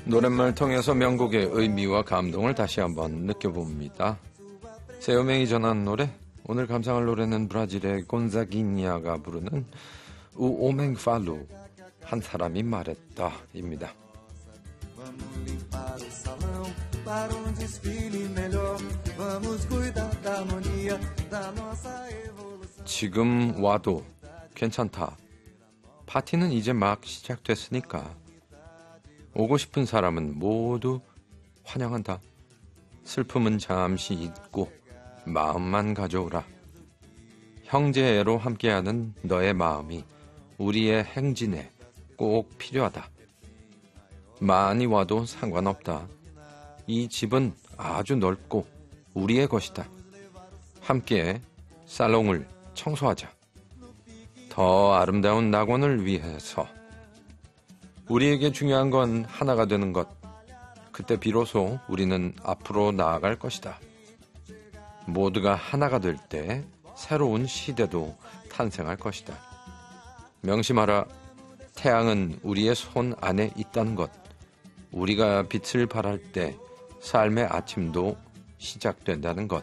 노랫말 통해서 명곡의 의미와 감동을 다시 한번 느껴봅니다. 세요맹이 전한 노래, 오늘 감상할 노래는 브라질의 곤자기니아가 부르는 우 오멘 팔루, 한 사람이 말했다 입니다. 지금 와도 괜찮다. 파티는 이제 막 시작됐으니까 오고 싶은 사람은 모두 환영한다. 슬픔은 잠시 잊고 마음만 가져오라. 형제애로 함께하는 너의 마음이 우리의 행진에 꼭 필요하다. 많이 와도 상관없다. 이 집은 아주 넓고 우리의 것이다. 함께 살롱을 청소하자. 더 아름다운 낙원을 위해서. 우리에게 중요한 건 하나가 되는 것. 그때 비로소 우리는 앞으로 나아갈 것이다. 모두가 하나가 될 때 새로운 시대도 탄생할 것이다. 명심하라. 태양은 우리의 손 안에 있다는 것. 우리가 빛을 발할 때 삶의 아침도 시작된다는 것.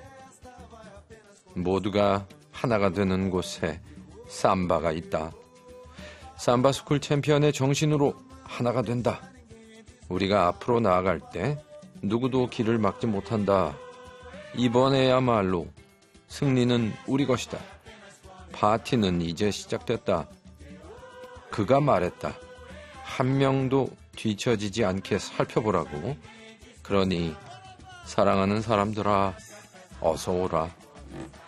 모두가 하나가 되는 곳에 삼바가 있다. 삼바 스쿨 챔피언의 정신으로 하나가 된다. 우리가 앞으로 나아갈 때 누구도 길을 막지 못한다. 이번에야말로 승리는 우리 것이다. 파티는 이제 시작됐다. 그가 말했다. 한 명도 뒤처지지 않게 살펴보라고. 그러니 사랑하는 사람들아, 어서 오라.